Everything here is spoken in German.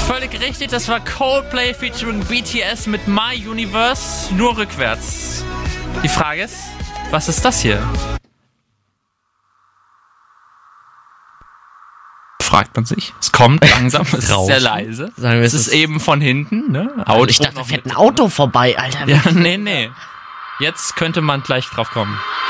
Völlig richtig, das war Coldplay featuring BTS mit My Universe, nur rückwärts. Die Frage ist, was ist das hier? Fragt man sich. Es kommt langsam, es ist sehr leise. Sagen wir, es ist eben von hinten, ne? Also ich dachte, da fährt ein Auto vorbei, Alter. Ja, nee. Jetzt könnte man gleich drauf kommen.